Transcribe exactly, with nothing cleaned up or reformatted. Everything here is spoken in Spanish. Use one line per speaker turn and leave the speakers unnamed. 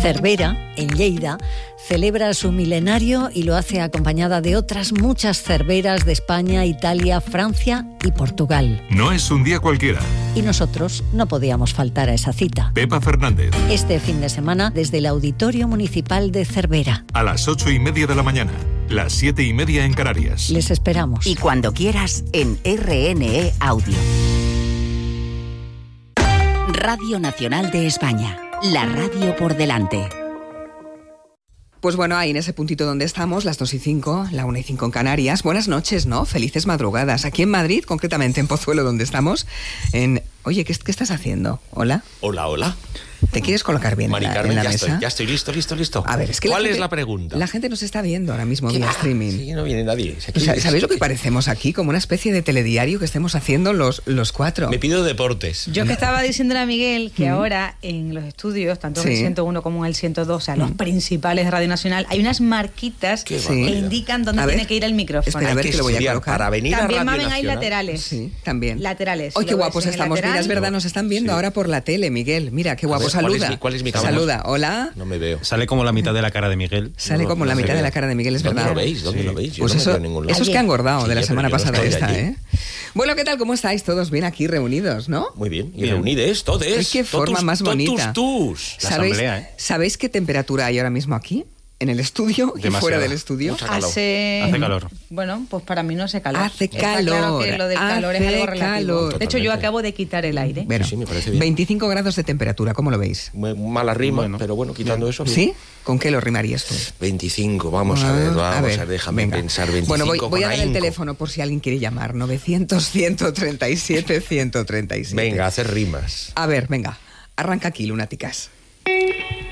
Cervera, en Lleida, celebra su milenario y lo hace acompañada de otras muchas cerveras de España, Italia, Francia y Portugal.
No es un día cualquiera.
Y nosotros no podíamos faltar a esa cita.
Pepa Fernández.
Este fin de semana desde el Auditorio Municipal de Cervera.
A las ocho y media de la mañana, las siete y media en Canarias.
Les esperamos.
Y cuando quieras en R N E Audio. Radio Nacional de España. La radio por delante.
Pues bueno, ahí en ese puntito donde estamos, las dos y cinco, la una y cinco en Canarias. Buenas noches, ¿no? Felices madrugadas. Aquí en Madrid, concretamente en Pozuelo, donde estamos. En... Oye, ¿qué, qué estás haciendo? ¿Hola?
Hola, hola.
¿Te quieres colocar bien
Mari
en la,
Carmen,
en la
ya
mesa?
Estoy, ya estoy listo, listo, listo.
A ver, es que
¿Cuál
la gente,
es la pregunta?
La gente nos está viendo ahora mismo
¿Qué
vía
va?
streaming.
Sí, no viene nadie.
O sea, ¿sabéis lo que parecemos aquí? Como una especie de telediario que estemos haciendo los, los cuatro.
Me pido deportes.
Yo que estaba diciéndole a Miguel que ahora en los estudios, tanto en
Sí.
el ciento uno como en el ciento dos, o sea, los principales de Radio Nacional, hay unas marquitas
Qué
que
barbaridad.
indican dónde
A ver,
tiene que ir el micrófono.
espera, a
Hay
ver
que
que lo voy a
estudiar
colocar.
para venir
También,
a Radio
mamen, hay
Nacional.
laterales.
Sí, también.
Laterales.
¡Ay,
Si
qué
lo
guapos
ves en el
estamos!
lateral.
Mira, es verdad, nos están viendo
Sí.
ahora por la tele, Miguel. Mira, qué guapo.
ver, ¿cuál es
Saluda.
mi- cuál es mi cámara?
Saluda. Hola.
No me veo.
Sale como la mitad de la cara de Miguel.
Sale
No,
como
no
la
se
mitad
ve.
de la cara de Miguel, es
¿Dónde
verdad.
lo veis? ¿Dónde
Sí.
lo veis? Yo
Pues
no me
eso,
veo en ningún lado.
eso es que ha engordado
Sí,
de la
pero
semana
yo no
pasada
estoy
esta,
allí.
¿eh? Bueno, ¿qué tal? ¿Cómo estáis todos bien aquí reunidos, no?
Muy bien. Y
Bien.
reunides, todos.
Ay, qué forma más bonita.
Tus, tus.
La
¿Sabéis,
asamblea, ¿eh?
¿Sabéis qué temperatura hay ahora mismo aquí? ¿En el estudio y
Demasiada.
fuera del estudio?
Mucha calor.
Hace...
Hace calor.
Bueno, pues para mí no hace calor.
Hace
Está claro
calor,
que lo del calor
hace
es algo relativo.
calor.
De hecho, yo
Totalmente.
acabo de quitar el aire.
Bueno,
Sí, sí, me parece bien.
veinticinco grados de temperatura, ¿cómo lo veis?
Muy mala rima,
Bueno.
pero bueno, quitando eso.
¿Sí? ¿Con qué lo rimarías tú?
veinticinco, vamos a ver, vamos
Ah,
a ver, déjame
venga.
pensar. veinticinco
Bueno, voy, voy
con
a dar el
ahínco.
teléfono por si alguien quiere llamar. novecientos, ciento treinta y siete, ciento treinta y siete.
Venga, hacer rimas.
A ver, venga. Arranca aquí, lunáticas.